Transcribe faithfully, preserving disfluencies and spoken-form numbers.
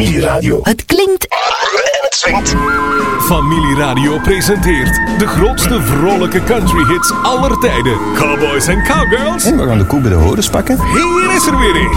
Familieradio. Het klinkt En het swingt. Familieradio presenteert de grootste vrolijke country hits aller tijden. Cowboys en cowgirls. En we gaan de koe bij de horens pakken. Hier is er weer een.